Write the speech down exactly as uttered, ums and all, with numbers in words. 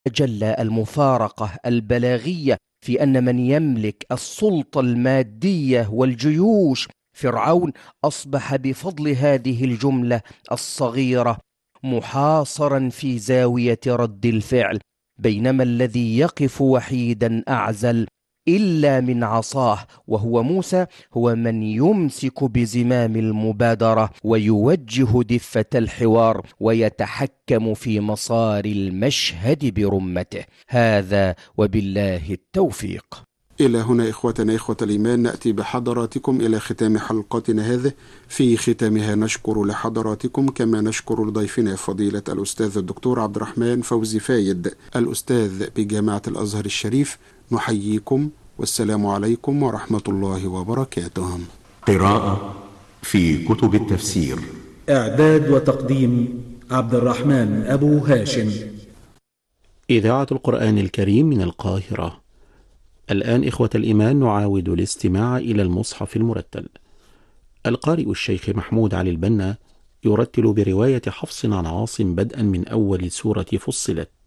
جل المفارقة البلاغية في أن من يملك السلطة المادية والجيوش فرعون أصبح بفضل هذه الجملة الصغيرة محاصرا في زاوية رد الفعل، بينما الذي يقف وحيدا أعزل إلا من عصاه وهو موسى هو من يمسك بزمام المبادرة ويوجه دفة الحوار ويتحكم في مسار المشهد برمته. هذا وبالله التوفيق. إلى هنا إخوتنا إخوة الإيمان نأتي بحضراتكم إلى ختام حلقتنا هذه. في ختامها نشكر لحضراتكم كما نشكر لضيفنا فضيلة الأستاذ الدكتور عبد الرحمن فوزي فايد الأستاذ بجامعة الأزهر الشريف. نحييكم والسلام عليكم ورحمة الله وبركاته. قراءة في كتب التفسير، إعداد وتقديم عبد الرحمن أبو هاشم. إذاعة القرآن الكريم من القاهرة. الآن إخوة الإيمان نعاود الاستماع إلى المصحف المرتل. القارئ الشيخ محمود علي البنا يرتل برواية حفص عن عاصم بدءا من أول سورة فصلت.